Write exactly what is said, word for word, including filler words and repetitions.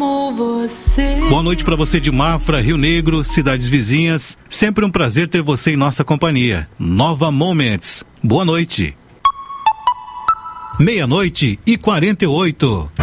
amo você. Boa noite para você de Mafra, Rio Negro, cidades vizinhas. Sempre um prazer ter você em nossa companhia. Nova Moments. Boa noite. Meia-noite e quarenta e oito.